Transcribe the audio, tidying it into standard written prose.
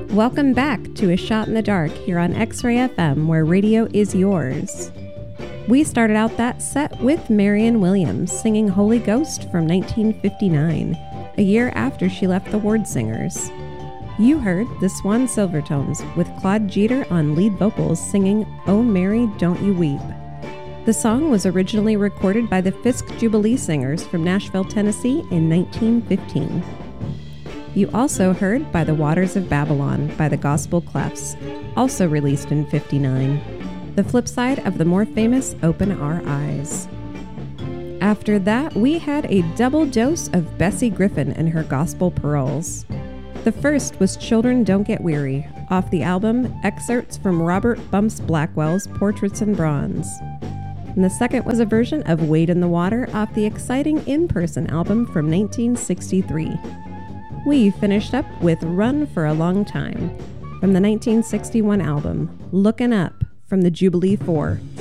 Welcome back to A Shot in the Dark here on X-Ray FM, where radio is yours. We started out that set with Marianne Williams singing Holy Ghost from 1959, a year after she left the Ward Singers. You heard the Swan Silvertones with Claude Jeter on lead vocals singing Oh Mary, Don't You Weep. The song was originally recorded by the Fisk Jubilee Singers from Nashville, Tennessee in 1915. You also heard By the Waters of Babylon by the Gospel Clefs, also released in '59, the flip side of the more famous Open Our Eyes. After that, we had a double dose of Bessie Griffin and her gospel pearls. The first was Children Don't Get Weary, off the album Excerpts from Robert Bumps Blackwell's Portraits in Bronze. And the second was a version of Wade in the Water off the exciting In Person album from 1963. We finished up with Run for a Long Time from the 1961 album Lookin' Up from the Jubilee 4